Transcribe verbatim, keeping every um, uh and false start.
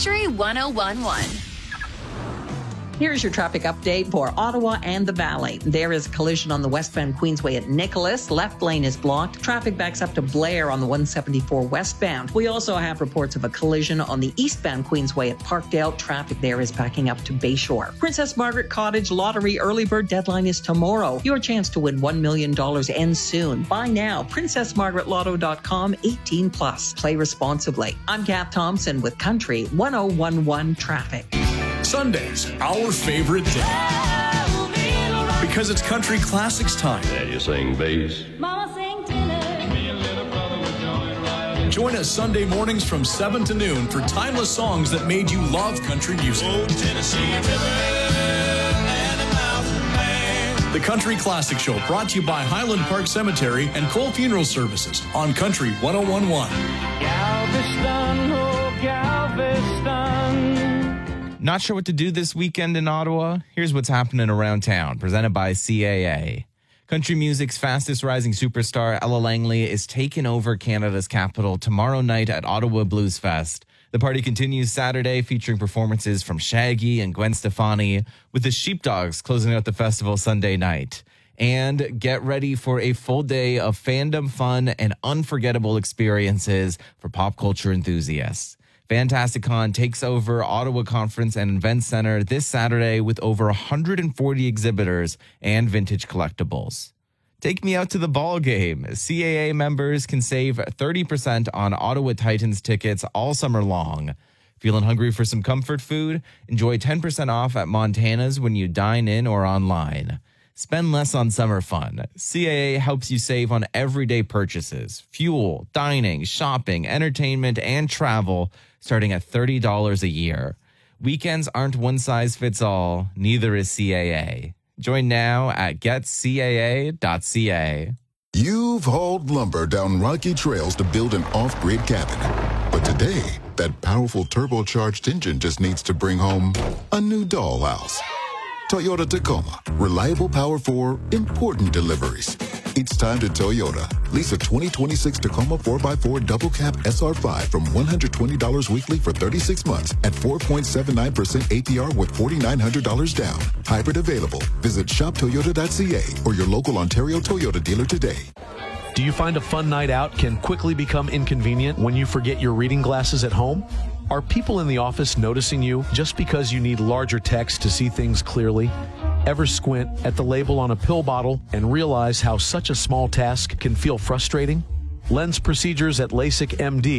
Country one oh one point one. Here's your traffic update for Ottawa and the Valley. There is a collision on the westbound Queensway at Nicholas. Left lane is blocked. Traffic backs up to Blair on the one seventy-four westbound. We also have reports of a collision on the eastbound Queensway at Parkdale. Traffic there is backing up to Bayshore. Princess Margaret Cottage Lottery early bird deadline is tomorrow. Your chance to win one million dollars ends soon. Buy now. princess margaret lotto dot com, eighteen plus. Play responsibly. I'm Kath Thompson with Country one oh one one Traffic. Sundays, our favorite day. Because it's country classics time. And you sing bass. Mama sing tenor. Me and little brother were going right. Join us Sunday mornings from seven to noon for timeless songs that made you love country music. Oh, Tennessee River and the Mountain Man. The Country Classic Show brought to you by Highland Park Cemetery and Cole Funeral Services on Country one oh one point one. Galveston, oh, Galveston. Not sure what to do this weekend in Ottawa? Here's what's happening around town, presented by C A A. Country music's fastest rising superstar, Ella Langley, is taking over Canada's capital tomorrow night at Ottawa Blues Fest. The party continues Saturday, featuring performances from Shaggy and Gwen Stefani, with the Sheepdogs closing out the festival Sunday night. And get ready for a full day of fandom fun and unforgettable experiences for pop culture enthusiasts. Fantasticon takes over Ottawa Conference and Event Center this Saturday with over one hundred forty exhibitors and vintage collectibles. Take me out to the ball game. C A A members can save thirty percent on Ottawa Titans tickets all summer long. Feeling hungry for some comfort food? Enjoy ten percent off at Montana's when you dine in or online. Spend less on summer fun. C A A helps you save on everyday purchases, fuel, dining, shopping, entertainment, and travel, starting at thirty dollars a year. Weekends aren't one size fits all, neither is C A A. Join now at get c a a dot c a. You've hauled lumber down rocky trails to build an off-grid cabin. But today, that powerful turbocharged engine just needs to bring home a new dollhouse. Toyota Tacoma. Reliable power for important deliveries. It's time to Toyota. Lease a twenty twenty-six Tacoma four by four Double Cab S R five from one hundred twenty dollars weekly for thirty-six months at four point seven nine percent A P R with four thousand nine hundred dollars down. Hybrid available. Visit shop toyota dot c a or your local Ontario Toyota dealer today. Do you find a fun night out can quickly become inconvenient when you forget your reading glasses at home? Are people in the office noticing you just because you need larger text to see things clearly? Ever squint at the label on a pill bottle and realize how such a small task can feel frustrating? Lens Procedures at LASIK M D